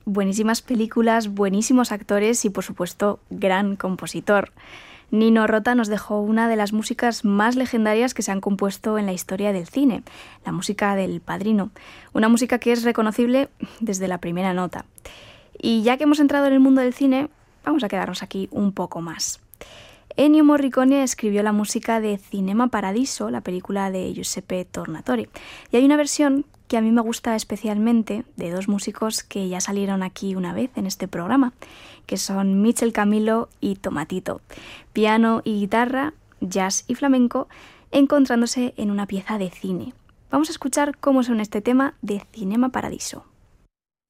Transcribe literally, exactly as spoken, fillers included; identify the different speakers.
Speaker 1: buenísimas películas, buenísimos actores y, por supuesto, gran compositor. Nino Rota nos dejó una de las músicas más legendarias que se han compuesto en la historia del cine, la música del Padrino, una música que es reconocible desde la primera nota. Y ya que hemos entrado en el mundo del cine, vamos a quedarnos aquí un poco más. Ennio Morricone escribió la música de Cinema Paradiso, la película de Giuseppe Tornatore, y hay una versión que a mí me gusta especialmente de dos músicos que ya salieron aquí una vez en este programa, que son Michel Camilo y Tomatito. Piano y guitarra, jazz y flamenco, encontrándose en una pieza de cine. Vamos a escuchar cómo suena este tema de Cinema Paradiso.